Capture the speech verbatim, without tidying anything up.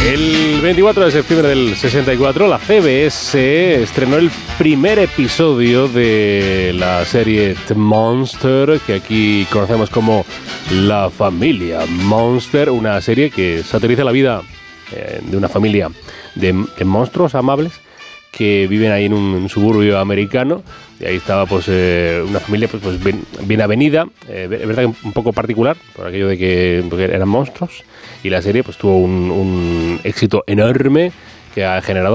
El veinticuatro de septiembre del sesenta y cuatro, la C B S estrenó el primer episodio de la serie The Monster, que aquí conocemos como La Familia Monster, una serie que satiriza la vida eh, de una familia de, de monstruos amables que viven ahí en un, un suburbio americano. Y ahí estaba pues eh, una familia pues, pues bien, bien avenida, eh, es verdad que un poco particular, por aquello de que porque eran monstruos. Y la serie pues tuvo un, un éxito enorme que ha generado